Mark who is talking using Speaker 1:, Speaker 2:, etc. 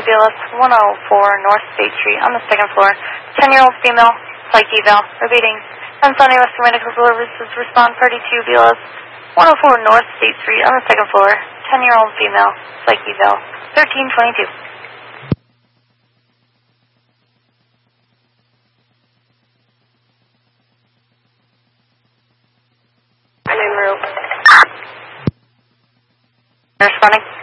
Speaker 1: BLS 104 North State Street on the second floor. 10-year-old female, psych eval. Repeating. Pennsylvania Western Medical Services respond party to BLS 104 North State Street on the second floor. 10-year-old female, psych eval. 1322. Responding.